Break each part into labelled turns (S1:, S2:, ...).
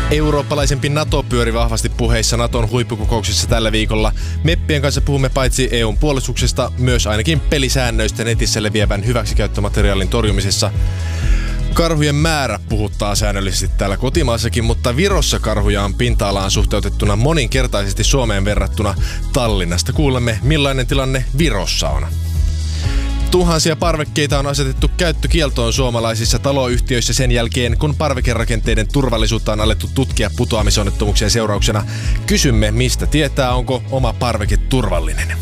S1: Eurooppalaisempi NATO pyöri vahvasti puheissa Naton huippukokouksissa tällä viikolla. Meppien kanssa puhumme paitsi EUn puolustuksesta, myös ainakin pelisäännöistä netissä leviävän hyväksikäyttömateriaalin torjumisessa. Karhujen määrä puhuttaa säännöllisesti täällä kotimaassakin, mutta Virossa karhuja on pinta-alaan suhteutettuna moninkertaisesti Suomeen verrattuna. Tallinnasta kuulemme, millainen tilanne Virossa on. Tuhansia parvekkeita on asetettu käyttökieltoon suomalaisissa taloyhtiöissä sen jälkeen, kun parvekerakenteiden turvallisuutta on alettu tutkia putoamisonnettomuuksien seurauksena. Kysymme, mistä tietää, onko oma parveke turvallinen.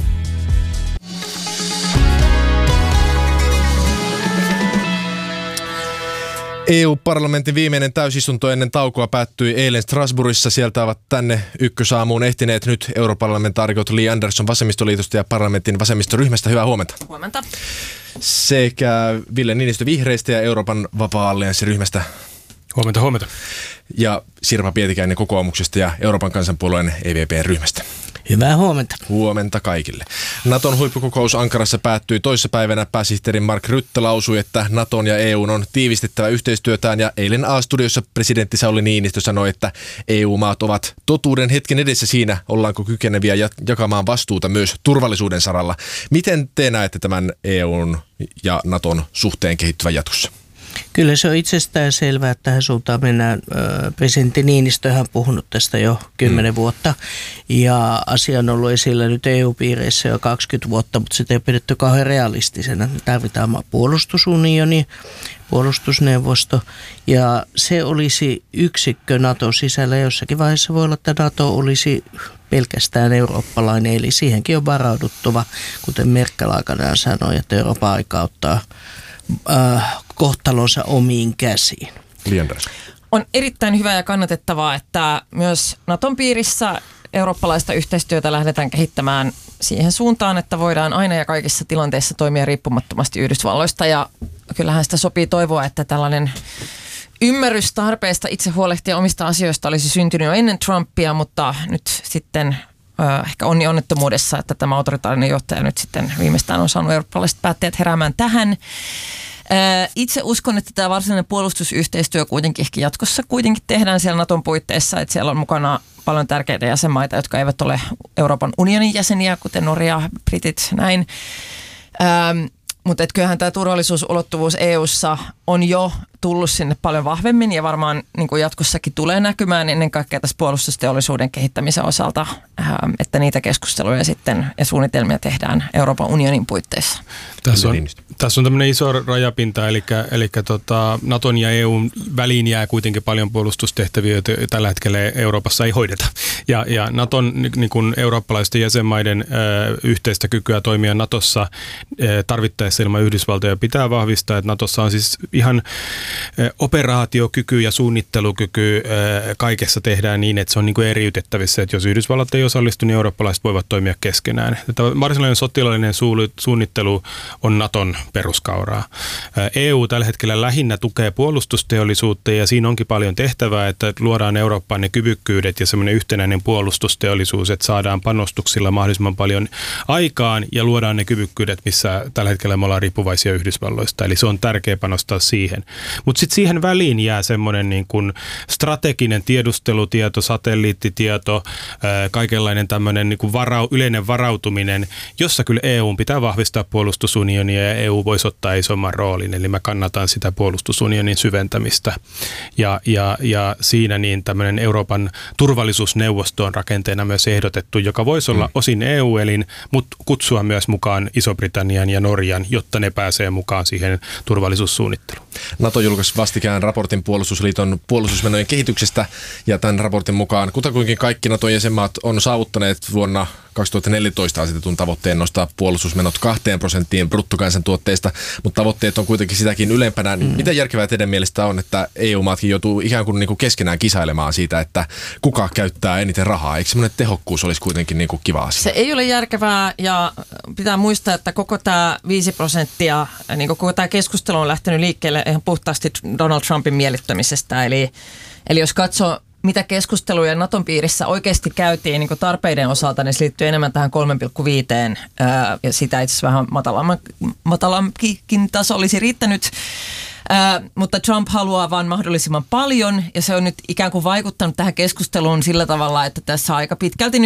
S1: EU-parlamentin viimeinen täysistunto ennen taukoa päättyi eilen Strasbourgissa. Sieltä ovat tänne ykkösaamuun ehtineet nyt europarlamentaarikot Li Andersson vasemmistoliitosta ja parlamentin vasemmistoryhmästä. Hyvää huomenta.
S2: Huomenta.
S1: Sekä Ville Niinistö vihreistä ja Euroopan vapaa-allianssiryhmästä.
S3: Huomenta, huomenta.
S1: Ja Sirpa Pietikäinen kokoomuksesta ja Euroopan kansanpuolueen EVP-ryhmästä.
S4: Hyvää huomenta.
S1: Huomenta kaikille. Naton huippukokous Ankarassa päättyi toissapäivänä. Pääsihteeri Mark Rutte lausui, että Naton ja EUn on tiivistettävä yhteistyötään, ja eilen A-studiossa presidentti Sauli Niinistö sanoi, että EU-maat ovat totuuden hetken edessä siinä, ollaanko kykeneviä jakamaan vastuuta myös turvallisuuden saralla. Miten te näette tämän EUn ja Naton suhteen kehittyvän jatkossa?
S4: Kyllä se on itsestään selvää, että tähän suuntaan mennään. Presidentti Niinistö on puhunut tästä jo 10 vuotta ja asia on ollut esillä nyt EU-piireissä jo 20 vuotta, mutta sitä ei pidetty kauhean realistisena. Me tarvitaan puolustusunioni, puolustusneuvosto ja se olisi yksikkö Naton sisällä. Jossakin vaiheessa voi olla, että Nato olisi pelkästään eurooppalainen, eli siihenkin on varauduttava, kuten Merkel aikanaan sanoi, että Euroopan aika ottaa kohtalonsa omiin käsiin.
S2: On erittäin hyvä ja kannatettavaa, että myös Naton piirissä eurooppalaista yhteistyötä lähdetään kehittämään siihen suuntaan, että voidaan aina ja kaikissa tilanteissa toimia riippumattomasti Yhdysvalloista. Ja kyllähän sitä sopii toivoa, että tällainen ymmärrys tarpeesta itse huolehtia omista asioista olisi syntynyt jo ennen Trumpia, mutta nyt sitten ehkä onnettomuudessa, että tämä autoritaarinen johtaja nyt sitten viimeistään on saanut eurooppalaiset päättäjät heräämään tähän. Itse uskon, että tämä varsinainen puolustusyhteistyö kuitenkin ehkä jatkossa kuitenkin tehdään siellä Naton puitteissa, että siellä on mukana paljon tärkeitä jäsenmaita, jotka eivät ole Euroopan unionin jäseniä, kuten Norja, Britit, näin. Mutta kyllähän tämä turvallisuusulottuvuus EU:ssa on jo tullut sinne paljon vahvemmin ja varmaan niin kuin jatkossakin tulee näkymään ennen kaikkea tässä puolustusteollisuuden kehittämisen osalta, että niitä keskusteluja sitten ja suunnitelmia tehdään Euroopan unionin puitteissa.
S3: Tässä on tämmöinen iso rajapinta, eli Naton ja EUn väliin jää kuitenkin paljon puolustustehtäviä, joita tällä hetkellä Euroopassa ei hoideta. Ja Naton niin kuin eurooppalaisten jäsenmaiden yhteistä kykyä toimia Natossa tarvittaessa ilman Yhdysvaltoja pitää vahvistaa, että Natossa on siis ihan operaatiokyky ja suunnittelukyky kaikessa tehdään niin, että se on niin kuin eriytettävissä, että jos Yhdysvallat ei osallistu, niin eurooppalaiset voivat toimia keskenään. Tämä varsinainen sotilaallinen suunnittelu on Naton peruskauraa. EU tällä hetkellä lähinnä tukee puolustusteollisuutta ja siinä onkin paljon tehtävää, että luodaan Eurooppaan ne kyvykkyydet ja semmoinen yhtenäinen puolustusteollisuus, että saadaan panostuksilla mahdollisimman paljon aikaan ja luodaan ne kyvykkyydet, missä tällä hetkellä me ollaan riippuvaisia Yhdysvalloista. Eli se on tärkeä panostaa siihen. Mutta sitten siihen väliin jää semmoinen niin kuin strateginen tiedustelutieto, satelliittitieto, kaikenlainen tämmöinen niin kuin yleinen varautuminen, jossa kyllä EU pitää vahvistaa puolustusunionia ja EU voisi ottaa isomman roolin. Eli mä kannatan sitä puolustusunionin syventämistä. Ja siinä niin tämmöinen Euroopan turvallisuusneuvosto on rakenteena myös ehdotettu, joka voisi olla osin EU-elin, mutta kutsua myös mukaan Iso-Britannian ja Norjan, jotta ne pääsee mukaan siihen turvallisuussuunnitteluun.
S1: NATO julkaisi vastikään raportin puolustusliiton puolustusmenojen kehityksestä, ja tämän raportin mukaan kutakuinkin kaikki Naton jäsenmaat on saavuttaneet vuonna 2014 asetetun tavoitteen nostaa puolustusmenot 2% bruttokansantuotteesta, mutta tavoitteet on kuitenkin sitäkin ylempänä. Miten järkevää teidän mielestä on, että EU-maatkin joutuu ikään kuin niinku keskenään kisailemaan siitä, että kuka käyttää eniten rahaa? Eikö semmoinen tehokkuus olisi kuitenkin niinku kiva asia?
S2: Se ei ole järkevää ja pitää muistaa, että koko tämä 5%, niin koko tämä keskustelu on lähtenyt liikkeelle ihan puhtaasti Donald Trumpin miellyttämisestä. Eli jos katsoo, mitä keskusteluja Naton piirissä oikeasti käytiin niin tarpeiden osalta, niin se liittyy enemmän tähän 3,5 ja sitä itse asiassa vähän matalampikin taso olisi riittänyt. Mutta Trump haluaa vaan mahdollisimman paljon ja se on nyt ikään kuin vaikuttanut tähän keskusteluun sillä tavalla, että tässä aika pitkälti